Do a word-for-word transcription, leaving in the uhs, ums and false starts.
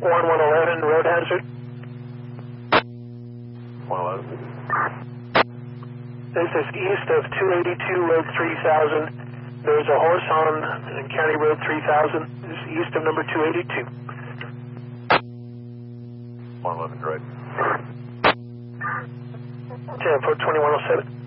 one one eleven, road hazard. one eleven. This is east of two eighty-two, road three thousand. There's a horse on County Road three thousand. This is east of number two eighty-two. one eleven, right. ten four twenty-one oh seven.